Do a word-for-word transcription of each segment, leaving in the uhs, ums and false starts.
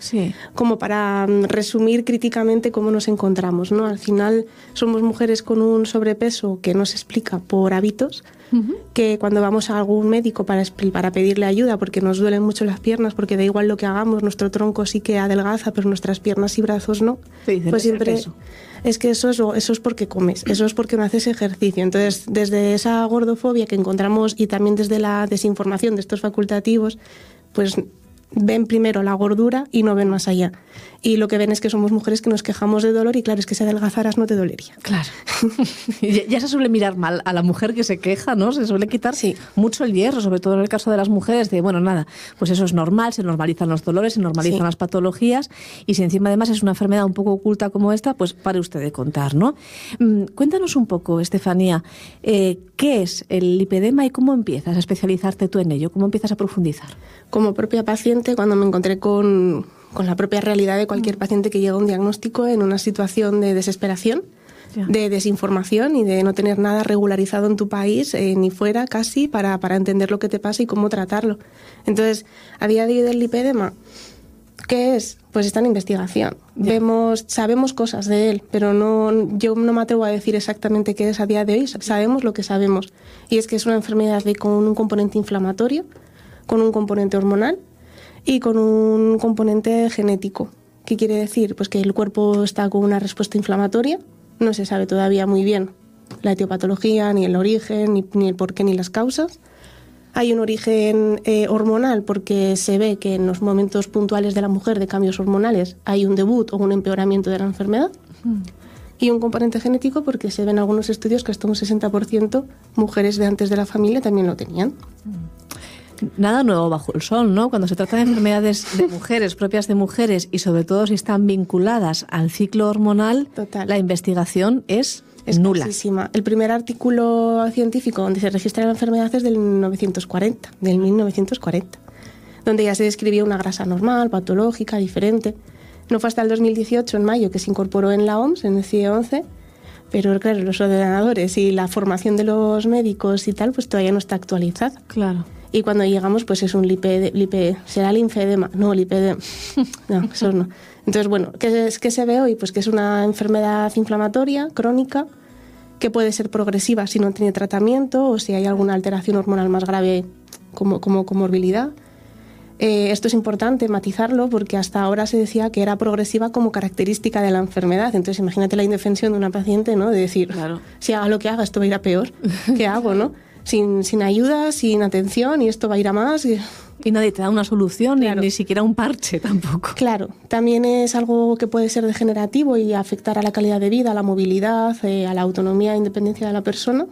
Sí. Como para um, resumir críticamente cómo nos encontramos, ¿no? Al final somos mujeres con un sobrepeso que no se explica por hábitos, uh-huh. que cuando vamos a algún médico para, para pedirle ayuda porque nos duelen mucho las piernas, porque da igual lo que hagamos, nuestro tronco sí que adelgaza, pero nuestras piernas y brazos no, sí, pues siempre es, es que eso es, eso es porque comes, eso es porque no haces ejercicio. Entonces, desde esa gordofobia que encontramos y también desde la desinformación de estos facultativos, pues ven primero la gordura y no ven más allá. Y lo que ven es que somos mujeres que nos quejamos de dolor y claro, es que si adelgazaras no te dolería. Claro. Ya se suele mirar mal a la mujer que se queja, ¿no? Se suele quitar sí. mucho el hierro, sobre todo en el caso de las mujeres, de, bueno, nada, pues eso es normal, se normalizan los dolores, se normalizan sí. las patologías y si encima además es una enfermedad un poco oculta como esta, pues pare usted de contar, ¿no? Cuéntanos un poco, Estefanía, eh, ¿qué es el lipedema y cómo empiezas a especializarte tú en ello? ¿Cómo empiezas a profundizar? Como propia paciente, cuando me encontré con, con la propia realidad de cualquier paciente que llega a un diagnóstico en una situación de desesperación, ya. de desinformación y de no tener nada regularizado en tu país, eh, ni fuera casi, para, para entender lo que te pasa y cómo tratarlo. Entonces, a día de hoy del lipedema, ¿qué es? Pues está en investigación. Ya. Vemos, sabemos cosas de él, pero no, yo no me atrevo a decir exactamente qué es a día de hoy. Sabemos lo que sabemos. Y es que es una enfermedad de, con un componente inflamatorio, con un componente hormonal y con un componente genético. ¿Qué quiere decir? Pues que el cuerpo está con una respuesta inflamatoria, no se sabe todavía muy bien la etiopatología, ni el origen, ni, ni el porqué, ni las causas. Hay un origen eh, hormonal porque se ve que en los momentos puntuales de la mujer de cambios hormonales hay un debut o un empeoramiento de la enfermedad. Mm. Y un componente genético porque se ven algunos estudios que hasta un sesenta por ciento mujeres de antes de la familia también lo tenían. Mm. Nada nuevo bajo el sol, ¿no? Cuando se trata de enfermedades de mujeres, propias de mujeres, y sobre todo si están vinculadas al ciclo hormonal, Total. La investigación es, es nula. Escasísima. El primer artículo científico donde se registra la enfermedad es del mil novecientos cuarenta, del mil novecientos cuarenta, donde ya se describía una grasa normal, patológica, diferente. No fue hasta el dos mil dieciocho, en mayo, que se incorporó en la O M S, en el C I E once, pero claro, los ordenadores y la formación de los médicos y tal, pues todavía no está actualizada. Claro. Y cuando llegamos, pues es un lipe, lipe será linfedema, no lipedema. No, eso no. Entonces, bueno, ¿qué, es, ¿qué se ve hoy? Pues que es una enfermedad inflamatoria, crónica, que puede ser progresiva si no tiene tratamiento o si hay alguna alteración hormonal más grave como, como comorbilidad. Eh, esto es importante matizarlo porque hasta ahora se decía que era progresiva como característica de la enfermedad. Entonces, imagínate la indefensión de una paciente, ¿no? De decir, claro. si haga lo que haga, esto va a ir a peor. ¿Qué hago, no? Sin, sin ayuda, sin atención, y esto va a ir a más. Y, y nadie te da una solución, claro. ni, ni siquiera un parche tampoco. Claro, también es algo que puede ser degenerativo y afectar a la calidad de vida, a la movilidad, eh, a la autonomía e independencia de la persona.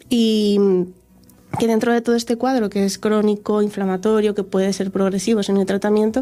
Y que dentro de todo este cuadro, que es crónico, inflamatorio, que puede ser progresivo sin el tratamiento,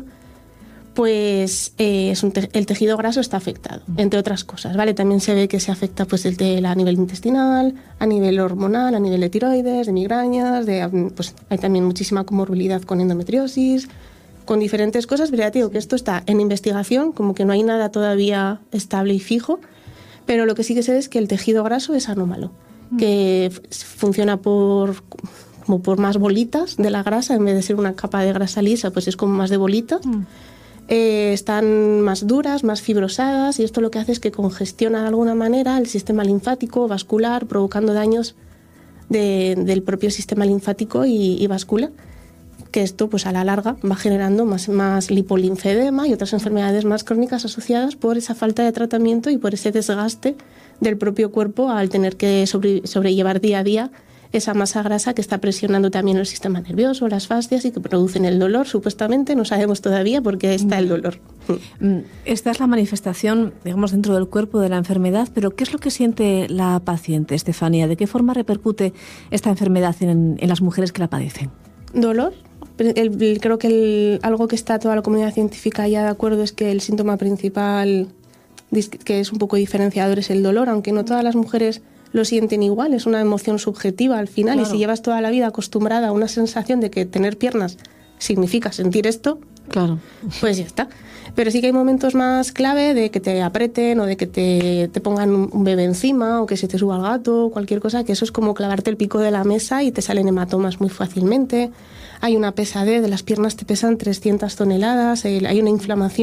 pues eh, es un te- el tejido graso está afectado, entre otras cosas, ¿vale? También se ve que se afecta pues el te- a nivel intestinal, a nivel hormonal, a nivel de tiroides, de migrañas, de, pues hay también muchísima comorbilidad con endometriosis, con diferentes cosas, pero ya te digo que esto está en investigación, como que no hay nada todavía estable y fijo, pero lo que sí que sé es que el tejido graso es anómalo, mm. que f- funciona por... como por más bolitas de la grasa, en vez de ser una capa de grasa lisa, pues es como más de bolitas. Mm. Eh, están más duras, más fibrosadas, y esto lo que hace es que congestiona de alguna manera el sistema linfático, vascular, provocando daños de, del propio sistema linfático y, y vascular, que esto pues a la larga va generando más, más lipolinfedema y otras enfermedades más crónicas asociadas por esa falta de tratamiento y por ese desgaste del propio cuerpo al tener que sobre, sobrellevar día a día esa masa grasa que está presionando también el sistema nervioso, las fascias, y que producen el dolor, supuestamente. No sabemos todavía por qué está el dolor. Esta es la manifestación, digamos, dentro del cuerpo de la enfermedad, pero ¿qué es lo que siente la paciente, Estefanía? ¿De qué forma repercute esta enfermedad en, en las mujeres que la padecen? Dolor. El, el, creo que el, algo que está toda la comunidad científica ya de acuerdo es que el síntoma principal, que es un poco diferenciador, es el dolor, aunque no todas las mujeres lo sienten igual, es una emoción subjetiva al final. Claro. Y si llevas toda la vida acostumbrada a una sensación de que tener piernas significa sentir esto, claro, pues ya está. Pero sí que hay momentos más clave de que te aprieten o de que te, te pongan un bebé encima o que se te suba el gato o cualquier cosa, que eso es como clavarte el pico de la mesa y te salen hematomas muy fácilmente. Hay una pesadez, de las piernas te pesan trescientas toneladas, hay una inflamación